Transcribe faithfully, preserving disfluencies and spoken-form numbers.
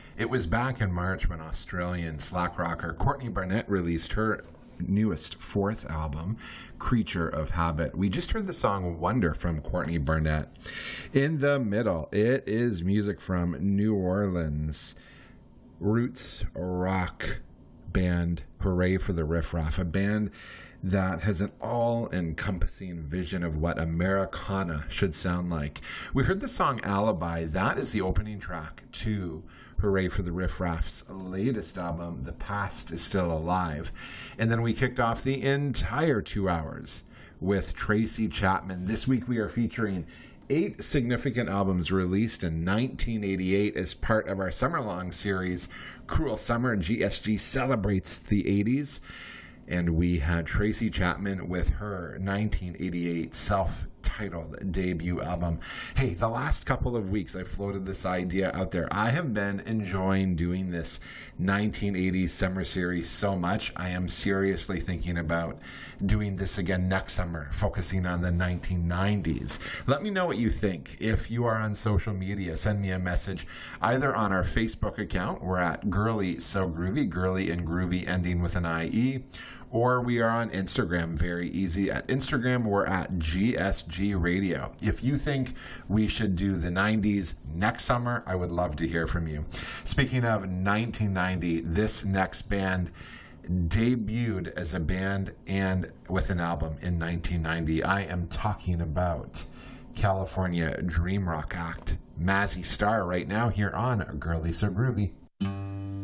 It was back in March when Australian slack rocker Courtney Barnett released her newest fourth album, Creature of Habit. We just heard the song Wonder from Courtney Barnett. In the middle, it is music from New Orleans roots rock band Hooray for the Riff Raff, a band that has an all-encompassing vision of what Americana should sound like. We heard the song Alibi. That is the opening track to Hooray for the Riff Raff's latest album, The Past is Still Alive. And then we kicked off the entire two hours with Tracy Chapman. This week we are featuring eight significant albums released in nineteen eighty-eight as part of our summer-long series, Cruel Summer. G S G celebrates the eighties. And we had Tracy Chapman with her nineteen eighty-eight self-titled debut album. Hey, the last couple of weeks I floated this idea out there. I have been enjoying doing this nineteen eighties summer series so much. I am seriously thinking about doing this again next summer, focusing on the nineteen nineties. Let me know what you think. If you are on social media, send me a message either on our Facebook account. We're at Girly So Groovy, Girly and Groovy ending with an I E. Or we are on Instagram, very easy. At Instagram, we're at G S G Radio. If you think we should do the nineties next summer, I would love to hear from you. Speaking of nineteen ninety, this next band debuted as a band and with an album in nineteen ninety. I am talking about California Dream Rock Act, Mazzy Star, right now here on Girly So Groovy.